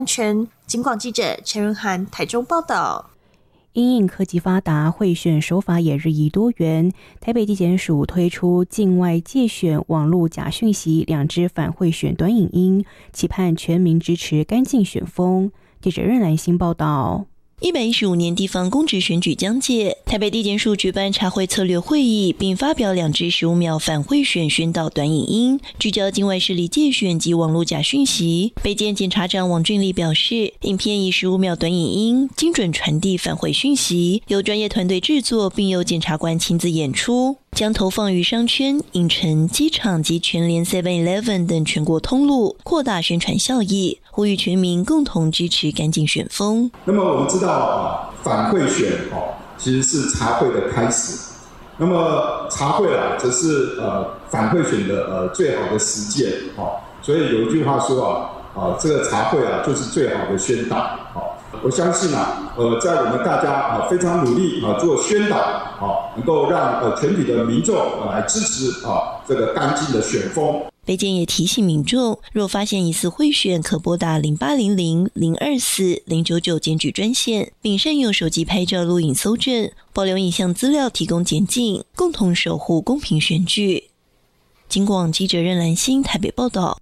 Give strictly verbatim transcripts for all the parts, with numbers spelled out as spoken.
全。警广记者陈润涵台中报道。 因应科技发达，贿选手法也日益多元。台北地检署推出境外介选、网络假讯息两支反贿选短影音，期盼全民支持干净选风。记者任兰心报道。 一百一十五年地方公职选举将届，台北地检署举办查贿策略会议，并发表两支十五秒反贿选宣导短影音，聚焦境外势力介选及网络假讯息。北检检察长王俊立表示，影片以十五秒短影音精准传递反贿讯息，由专业团队制作，并由检察官亲自演出，将投放于商圈、影城、机场及全联 seven eleven 等全国通路，扩大宣传效益，呼吁全民共同支持干净选风。 那么我们知道啊，反贿选哦，其实是查贿的开始。那么查贿啊，则是呃反贿选的呃最好的实践哦。所以有一句话说啊，啊这个查贿啊，就是最好的宣导哦。我相信啊，呃，在我们大家啊非常努力啊做宣导啊，能够让呃全体的民众啊来支持啊这个干净的选风。 北检也提醒民众，若发现疑似贿选，可拨打零八零零零二四零九九检举专线，并善用手机拍照录影搜证，保留影像资料提供检警，共同守护公平选举。警广记者任兰心台北报道。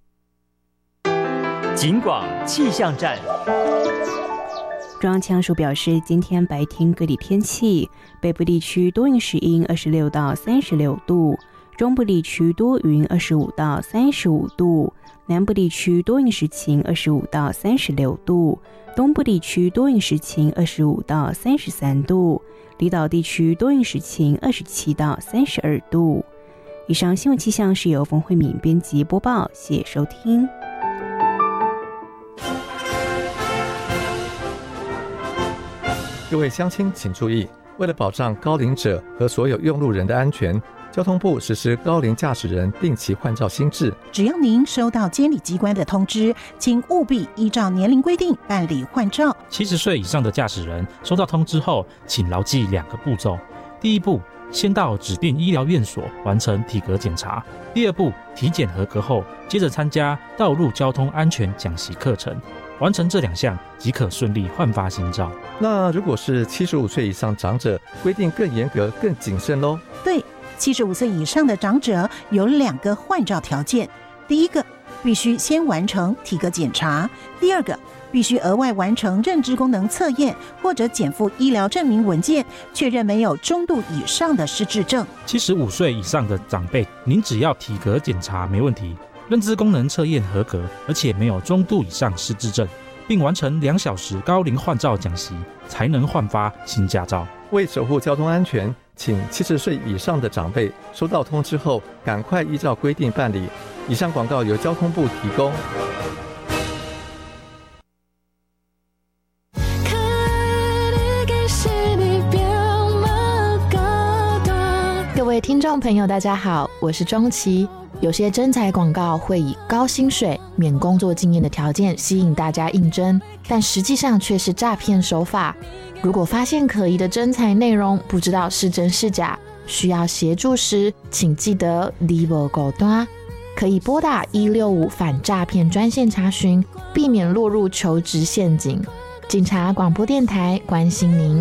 警广气象站。 中央气象署表示，今天白天各地天气，北部地区多云时阴，二十六到三十六度；中部地区多云，二十五到三十五度；南部地区多云时晴，二十五到三十六度；东部地区多云时晴，二十五到三十三度；离岛地区多云时晴，二十七到三十二度。以上新闻气象是由冯慧敏编辑播报，谢谢收听。 各位乡亲请注意，为了保障高龄者和所有用路人的安全，交通部实施高龄驾驶人定期换照新制。 只要您收到监理机关的通知，请务必依照年龄规定办理换照。 七十岁以上的驾驶人收到通知后，请牢记两个步骤：第一步，先到指定医疗院所完成体格检查；第二步，体检合格后，接着参加道路交通安全讲习课程。完成这两项即可顺利换发新照。 那如果是七十五岁以上长者，规定更严格更谨慎咯。 对，七十五岁以上的长者有两个换照条件：第一个，必须先完成体格检查；第二个，必须额外完成认知功能测验或者减负医疗证明文件，确认没有中度以上的失智症。 七十五岁以上的长辈，您只要体格检查没问题，认知功能测验合格，而且没有中度以上失智症，并完成两小时高龄换照讲习，才能换发新驾照。 为守护交通安全，请七十岁以上的长辈收到通知后，赶快依照规定办理。以上广告由交通部提供。 各位听众朋友大家好，我是钟琪。有些征才广告会以高薪水、免工作经验的条件吸引大家应征，但实际上却是诈骗手法。如果发现可疑的征才内容，不知道是真是假，需要协助时，请记得离不够多，可以拨打一六五反诈骗专线查询，避免落入求职陷阱。警察广播电台关心您。